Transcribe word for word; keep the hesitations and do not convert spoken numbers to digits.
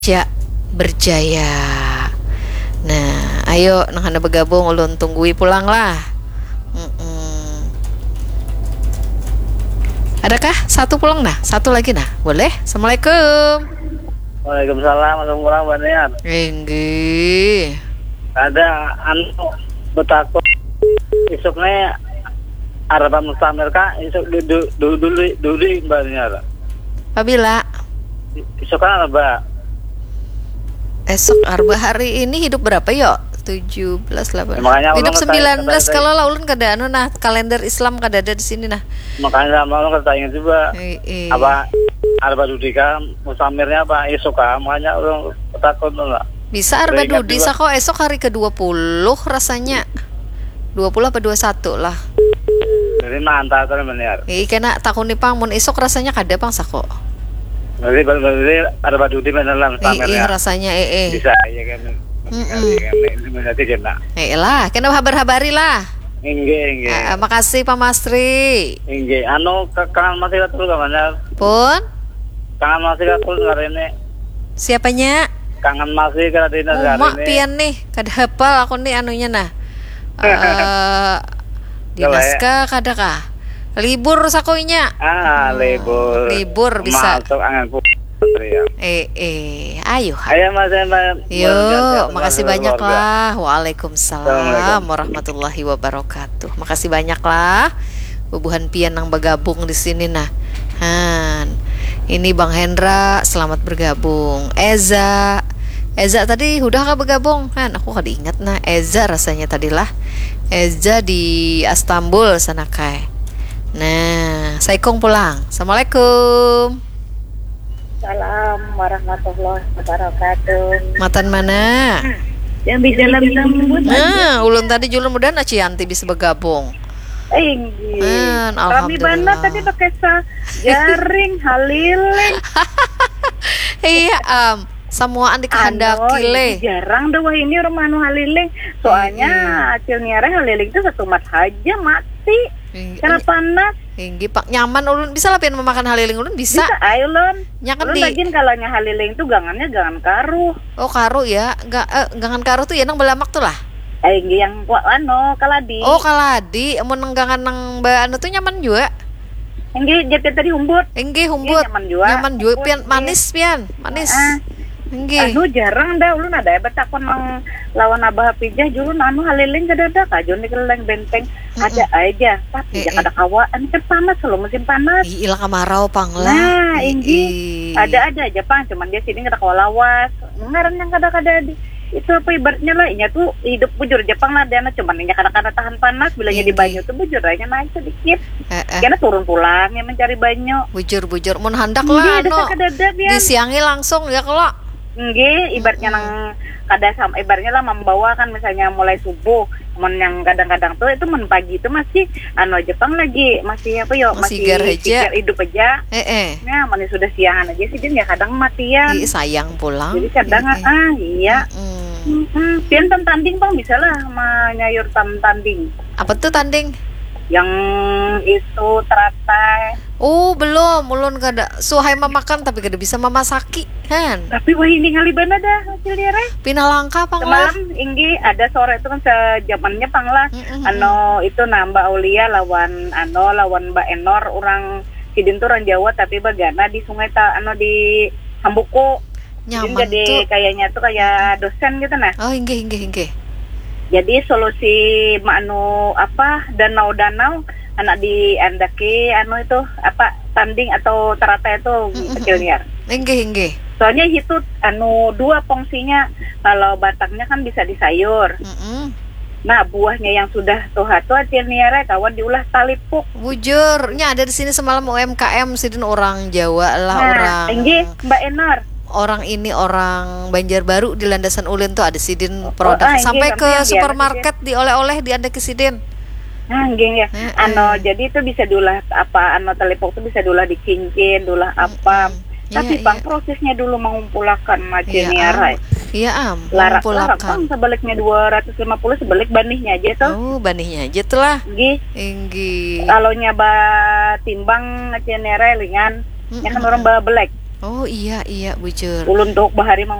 Ja berjaya. Nah, ayo nang hana bergabung ulun tunggui pulang lah. Mm-mm. Adakah satu pulang nah? Satu lagi nah? Boleh? Assalamualaikum. Waalaikumsalam warahmatullahi wabarakatuh. Enggih. Ada anu betakut isuknya Arab Mustamir kak isuk dulu dulu dulu dulu mbaknya. Apabila Isuk kan Arab. esok arba hari ini hidup berapa yo? tujuh belas, delapan belas. Ya, hidup sembilan belas kata, kalau lah ulun kada anu nah kalender Islam kada ada di sini nah. Makanya sama orang katanya juga E, e. apa Arba Dudika Mustamirnya apa isuk kan makanya orang takut lah. Bisa arba dudi sako esok hari ke dua puluh rasanya. dua puluh apa dua puluh satu lah. Jadi mantap terus benar. Eh kena takun pang mun esok rasanya kada pang sako. Jadi berarti Arba Dudi benar lah Eh, Mustamirnya. eh rasanya eh eh. Bisa ya kan. Ini berarti kena. Eh lah, kena habar-habari lah. Inge inge. Ah, makasih Pak Mastri. Inge anu kangen masih katul kamana? Pun Kangen masih katul karene. siapanya? Kangen masih karene Oh, mak pian nih, kada hafal aku nih anunya nah. Eh dinaskah kada kah? Libur sakoinya. Ah, libur. Libur bisa. Masuk angan putri ya. Eh eh, ayo. Ayo Mas Mbak. Yuk, makasih banyak lah. Waalaikumsalam Assalamualaikum. warahmatullahi wabarakatuh. Makasih banyak lah. Bubuhan pian yang bergabung di sini nah. Han. Ini Bang Hendra, selamat bergabung. Eza. Eza tadi udah kah bergabung? Kan aku kada ingat nah. Eza rasanya tadilah. Eza di Istanbul sana kai. Nah, Saikong pulang. Assalamualaikum. Salam warahmatullahi wabarakatuh. Matan mana? Yang bisa lebih sambut. Nah, ulun tadi julun mudah na Cianti bisa bergabung. Eh, Hmm, kami alhamdulillah. banget tadi pakai sa jaring haliling. Iya, um, semuaan dikehendaki Ano, le. ini jarang deh wah ini rumah anu haliling. Soalnya hasilnya haliling itu satu mat aja mati. Karena panas. Tinggi pak nyaman ulun bisa lah pian memakan haliling ulun bisa. Bisa ayo lon. Nyakan Ulun di. lagi kalau nya haliling itu gangannya gangan karu. Oh karu ya, enggak eh, gangan karu tuh ya nang belamak tuh lah. Eh yang kuat ano kaladi. Oh kaladi, mun nang gangan nang ba anu tuh nyaman juga. Yang jepit tadi humbut. Enggih humbut. Iya, nyaman juga. Nyaman juga Humbut, pian iya. manis pian, manis. Ah. Enggih. Anu jarang dah ulun ada hebat takon nang lawan abah pijah julun anu haliling kadada kajon di keleng benteng ada aja tapi Eh, ya kada eh. kawaan kan panas kalau musim panas. Ih, ilang kemarau pang lah. Nah, Ih, ini ih. ada aja aja pang cuman dia sini kada kawalawas. Ngaran yang kada-kada di itu apa ibaratnya lah inya tuh hidup bujur Jepang lah dia cuman inya kada-kada tahan panas bilanya di Ini. banyu tuh bujur aja naik sedikit. Eh, eh. Karena turun pulang ya mencari banyu. Bujur-bujur mun handak Nggih, lah ada no. kadada pian. Disiangi langsung ya kalau. Nggih, ibaratnya nang kada sama ibaratnya lah membawa kan misalnya mulai subuh, men yang kadang-kadang tuh itu men pagi itu masih anu Jepang lagi masih apa yo Masih masih segar aja. segar hidup aja. Eh eh. Nah, mana sudah siangan aja sih dia kadang matian. Ih, sayang pulang. Jadi kadang Ih, ih. ah iya. Mm. Hmm, pian tam tanding bang bisa lah sama nyayur tam tanding. Apa tuh tanding? Yang itu teratai. Oh belum, ulun kada suhai memakan tapi kada bisa memasaki kan. Tapi wah ini ngalibana dah hasil dia re. Pina langka pang lah. Semalam inggi ada sore itu kan sejamannya pang lah. Mm-mm. Ano itu nambah Aulia lawan ano lawan Mbak Enor orang Sidin tuh orang Jawa tapi bagana di sungai ta ano di Hambuku. Nyaman jadi tuh. kayaknya tuh kayak dosen gitu nah. Oh inggih inggih inggih. Jadi solusi anu apa danau-danau anak di andaki anu itu apa tanding atau teratai itu kecilnya. Inggih inggih. Soalnya itu anu dua fungsinya kalau batangnya kan bisa disayur. Mm-mm. Nah buahnya yang sudah tuha tuh niara kawan diulah talipuk. Bujurnya ada di sini semalam U M K M sidin orang Jawa lah Nah, orang. tinggi Mbak Enor. Orang ini orang Banjarbaru di Landasan Ulin tuh ada sidin produk ah, sampai inggih, ke sampai yang supermarket di oleh-oleh di ada ke sidin. Nah, geng ya. Mm-mm. Ano jadi itu bisa diulah apa ano talipuk itu bisa diulah di cincin, diulah apa. Mm-mm. Tapi Iya, bang iya. prosesnya dulu mengumpulkan Iya, niara. am. Iya am, Larak larak mengumpulkan. bang sebaliknya dua ratus lima puluh sebalik banihnya aja tuh. Oh, banihnya aja tuh lah. Gih. Inggi. Kalau nyaba timbang niara lingan, ya kan orang bawa belek. Oh iya iya bujur. Ulun tuh bahari